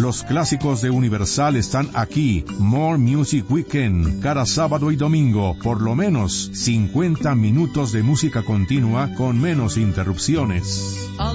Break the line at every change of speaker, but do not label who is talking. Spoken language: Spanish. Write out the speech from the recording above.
Los clásicos de Universal están aquí. More Music Weekend, cada sábado y domingo, por lo menos 50 minutos de música continua con menos interrupciones.